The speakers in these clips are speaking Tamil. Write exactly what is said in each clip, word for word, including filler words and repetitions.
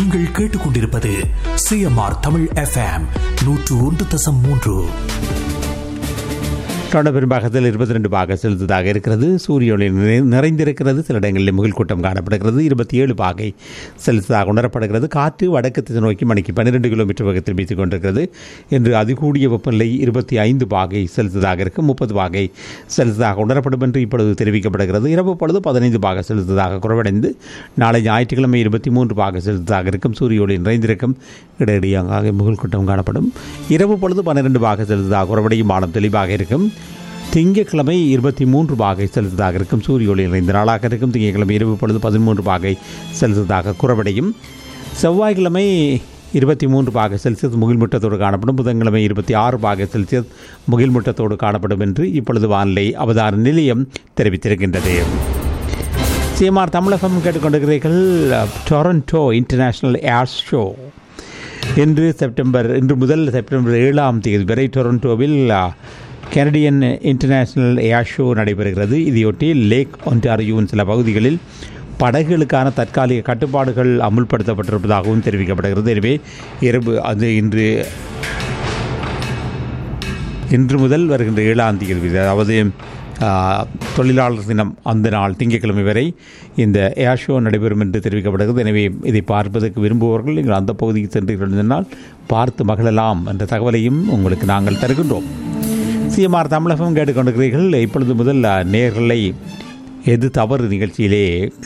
நீங்கள் கேட்டுக்கொண்டிருப்பது சிஎம்ஆர் தமிழ் எஃப்எம் நூற்று ஒன்று தசம் மூன்று. தொடர் பெரும்பாகத்தில் இருபத்தி ரெண்டு பாக செலுத்ததாக இருக்கிறது. சூரிய ஒளி நிறைந்திருக்கிறது. சில இடங்களில் முகில் கூட்டம் காணப்படுகிறது. இருபத்தி ஏழு பாகை செலுத்ததாக உணரப்படுகிறது. காற்று வடக்கு திசை நோக்கி மணிக்கு பன்னிரெண்டு கிலோமீட்டர் வேகத்தில் வீசிக் கொண்டிருக்கிறது. இன்று அதிகூடிய வெப்பநிலை இருபத்தி ஐந்து பாகை செலுத்ததாக இருக்கும். முப்பது பாகை செலுத்ததாக உணரப்படும் என்று இப்பொழுது தெரிவிக்கப்படுகிறது. இரவு பொழுது பதினைந்து பாக செலுத்ததாக குறைவடைந்து நாளை ஞாயிற்றுக்கிழமை இருபத்தி மூன்று பாக செலுத்ததாக இருக்கும். சூரிய ஒளி நிறைந்திருக்கும். இடையிடையாக முகில் கூட்டம் காணப்படும். இரவு பொழுது பன்னிரெண்டு பாக செலுத்ததாக குறைவடையும். வானம் தெளிவாக இருக்கும். திங்கட்கிழமை இருபத்தி மூன்று பாகை செலுத்ததாக இருக்கும். சூரிய ஒளி நிறைந்த நாளாக இருக்கும். திங்கட்கிழமை இரவு பொழுது பதிமூன்று பாகை செலுத்ததாக குறைவடையும். செவ்வாய்க்கிழமை இருபத்தி மூன்று பாகை செல்சியஸ் முகில்முட்டத்தோடு காணப்படும். புதன்கிழமை இருபத்தி ஆறு பாகை செல்சியஸ் முகில்முட்டத்தோடு காணப்படும் என்று இப்பொழுது வானிலை அவதார நிலையம் தெரிவித்திருக்கின்றது. சிஎம்ஆர் தமிழகம் கேட்டுக்கொண்டிருக்கிறீர்கள். டொரண்டோ இன்டர்நேஷ்னல் ஏர் ஷோ இன்று செப்டம்பர் இன்று முதல் செப்டம்பர் ஏழாம் தேதி வரை டொரண்டோவில் கனடியன் இன்டர்நேஷ்னல் ஏர் ஷோ நடைபெறுகிறது. இதையொட்டி லேக் ஒன்டாரியோவின் சில பகுதிகளில் படகுகளுக்கான தற்காலிக கட்டுப்பாடுகள் அமுல்படுத்தப்பட்டிருப்பதாகவும் தெரிவிக்கப்படுகிறது. எனவே இரவு அது இன்று இன்று முதல் வருகின்ற ஏழாம் தேதி, அதாவது தொழிலாளர் தினம் அந்த நாள் திங்கட்கிழமை வரை இந்த ஏர் ஷோ நடைபெறும் என்று தெரிவிக்கப்படுகிறது. எனவே இதை பார்ப்பதற்கு விரும்புபவர்கள் நீங்கள் அந்த பகுதிக்கு சென்றிருந்தால் பார்த்து மகிழலாம் என்ற தகவலையும் உங்களுக்கு நாங்கள் தருகின்றோம். சிஎம்ஆர் தமிழகம் கேட்டுக்கொண்டிருக்கிறீர்கள். இப்பொழுது முதல் நேயர்களை எது தவறு நிகழ்ச்சியிலே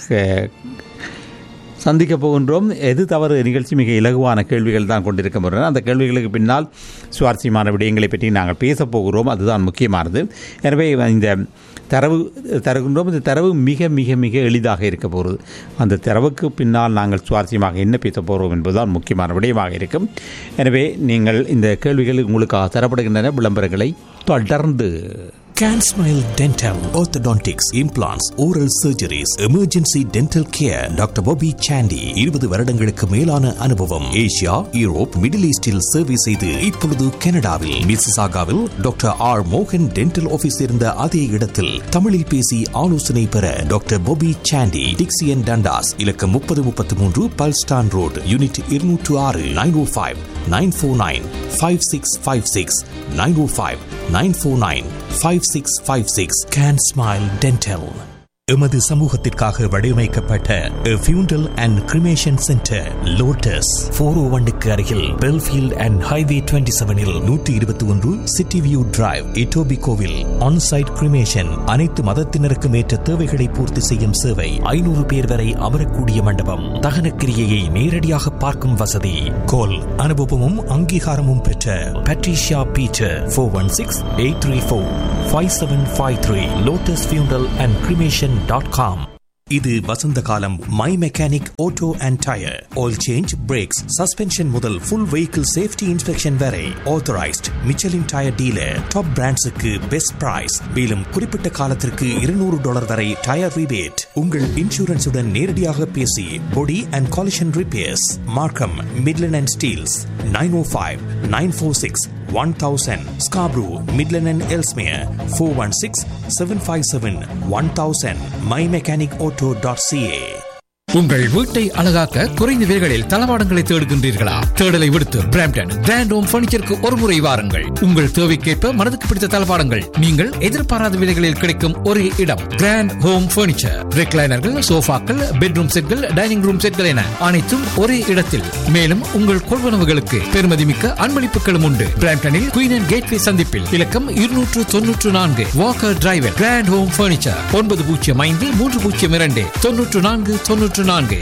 சந்திக்கப் போகின்றோம். எது தவறு நிகழ்ச்சி மிக இலகுவான கேள்விகள் தான் கொண்டிருக்க முடியும். அந்த கேள்விகளுக்கு பின்னால் சுவாரஸ்யமான விடயங்களை பற்றி நாங்கள் பேசப் போகிறோம். அதுதான் முக்கியமானது. எனவே இந்த தரவு தருகின்றோம். இந்த தரவு மிக மிக மிக எளிதாக இருக்க போகிறது. அந்த தரவுக்கு பின்னால் நாங்கள் சுவாரஸ்யமாக என்ன பேச போகிறோம் என்பதுதான் முக்கியமான விடயமாக இருக்கும். எனவே நீங்கள் இந்த கேள்விகள் உங்களுக்காக தரப்படுகின்றன. விளம்பரங்களை தொடர்ந்து CanSmile Dental, Orthodontics, Implants, Oral Surgeries, Emergency Dental Care. Doctor Bobby Chandy இருபது வருடங்களுக்கு மேலான அனுபவம். ஏசியா, யூரோப், மிடில் ஈஸ்டில் சேவை செய்து இப்பொழுது கனடாவில் மிசிசாகாவில் டாக்டர் ஆர் மோகன் டென்டல் ஆபீஸ் இருந்த அதே இடத்தில் தமிழில் பேசி ஆலோசனை பெற டாக்டர் Bobby Chandy, டிக்சியன் டண்டாஸ், இலக்கம் முப்பது முப்பத்தி மூன்று பல்ஸ்டான் ரோடு, யூனிட் இருநூற்று ஆறு, நைன் ஓ five nine four nine five six five six, nine ஓ five nine four nine five six five six. CanSmile Dental. எமது சமூகத்திற்காக வடிவமைக்கப்பட்ட A Funeral and Cremation Center, Lotus four ஓ ஒன்னுக்கு அருகில் பெல்ஃபீல்ட் அண்ட் ஹைவே டுவெண்ட்டி செவனில் நூற்றி இருபத்தி ஒன்று city view drive, இட்டோபிகோவில் on-site cremation. அனைத்து மதத்தினருக்கும் ஏற்ற தேவைகளை பூர்த்தி செய்யும் சேவை. ஐநூறு பேர் வரை அமரக்கூடிய மண்டபம். தகனக்கிரியையை நேரடியாக பார்க்கும் வசதி. கோல் அனுபவமும் அங்கீகாரமும் பெற்ற Patricia Peter four one six eight three four five seven five three. Lotus funeral and cremation dot com. இது வசந்த காலம். My mechanic auto and tyre, oil change, breaks, suspension முதல் ஃபுல் வெஹிக்கிள் சேஃப்டி இன்ஸ்பெக்ஷன் வரை authorised Michelin tyre dealer. Top பிராண்ட்ஸுக்கு best price. மேலும் குறிப்பிட்ட காலத்திற்கு இருநூறு டாலர் வரை டயர் ரிபேட். உங்கள் இன்சூரன்ஸுடன் நேரடியாக பேசி பொடி அண்ட் காலிஷன் ரிப்பேர்ஸ். மார்க்கம், Midland and Steeles. Nine O five nine four six one thousand. Scarborough, Midland and Ellesmere four one six seven five seven one thousand. my mechanic auto dot c a. உங்கள் வீட்டை அழகாக்க குறைந்த விலைகளில் தளவாடங்களை தேடுகின்றீர்களா? தேடலை விடுத்து பிராம்டன் கிராண்ட் ஹோம் பர்னிச்சருக்கு ஒரு முறை வாருங்கள். உங்கள் தேவைக்கேற்ப மனதுக்கு பிடித்த தளவாடங்கள் நீங்கள் எதிர்பாராத விலைகளில் கிடைக்கும் ஒரே இடம் கிராண்ட் ஹோம் பர்னிச்சர். ரெக்லைனர்கள், சோஃபாக்கள், பெட்ரூம் செட்கள், டைனிங் ரூம் செட்கள் என அனைத்தும் ஒரே இடத்தில். மேலும் உங்கள் கொள்வனவுகளுக்கு பெருமதிமிக்க அன்பளிப்புகளும் உண்டு. பிராம்டனில் குயின் அண்ட் கேட்வே சந்திப்பில் இலக்கம் இருநூற்று தொன்னூற்று நான்கு Walker driver. Grand home furniture ஒன்பது பூஜ்ஜியம் ஐந்து மூன்று பூஜ்ஜியம் இரண்டு தொன்னூற்று நான்கு தொன்னூற்று நான்கு.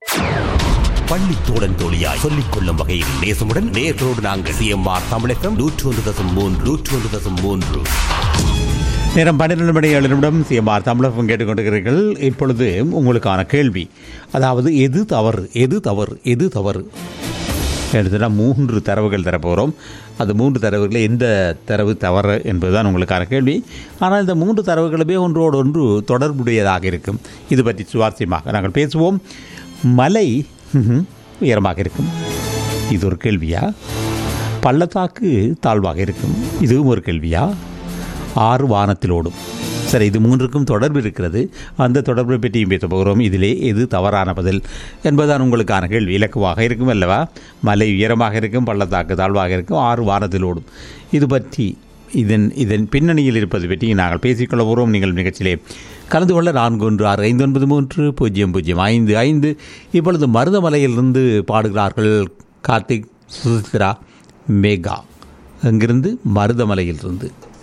பள்ளி தோழன் தோழியாய் சொல்லிக் கொள்ளும் வகையில் நேசமுடன் நேர்களோடு நாங்கள் சிஎம்ஆர் தமிழகம் நூற்று ஒன்று தசம் மூன்று நூற்று ஒன்று தசம் மூன்று. நேரம் பன்னிரண்டு மணி ஏழு நிமிடம். சிஎம்ஆர் தமிழகம் கேட்டுக்கொண்டிருக்கிறீர்கள். இப்பொழுது உங்களுக்கான கேள்வி, அதாவது எது தவறு எது தவறு எது தவறு எடுத்துனா மூன்று தரவுகள் தரப்போகிறோம். அது மூன்று தரவுகளில் எந்த தரவு தவறு என்பதுதான் உங்களுக்கான கேள்வி. ஆனால் இந்த மூன்று தரவுகளுமே ஒன்றோடு ஒன்று தொடர்புடையதாக இருக்கும். இது பற்றி சுவாரஸ்யமாக நாங்கள் பேசுவோம். மலை உயரமாக இருக்கும், இது ஒரு கேள்வியா? பள்ளத்தாக்கு தாழ்வாக இருக்கும், இதுவும் ஒரு கேள்வியா? ஆறு வானத்தில் ஓடும், சரி, இது மூன்றுக்கும் தொடர்பு இருக்கிறது. அந்த தொடர்பை பற்றியும் பேச போகிறோம். இதிலே எது தவறான பதில் என்பதுதான் உங்களுக்கான கேள்வி. இலக்குவாக இருக்கும் அல்லவா? மலை உயரமாக இருக்கும், பள்ளத்தாக்கு தாழ்வாக இருக்கும், ஆறு வாரத்தில் ஓடும். இது பற்றி இதன் இதன் பின்னணியில் இருப்பது பற்றி நாங்கள் பேசிக்கொள்ள போகிறோம். நீங்கள் நிகழ்ச்சியிலே கலந்து கொள்ள நான்கு ஒன்று ஆறு ஐந்து ஒன்பது மூன்று பூஜ்ஜியம் பூஜ்ஜியம் ஐந்து ஐந்து. இப்பொழுது மருதமலையிலிருந்து பாடுகிறார்கள் கார்த்திக், சுசித்ரா, மேகா. அங்கிருந்து மருதமலையிலிருந்து